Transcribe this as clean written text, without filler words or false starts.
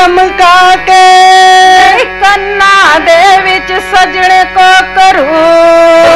चमका के कन्ना दे विच सजने को करूं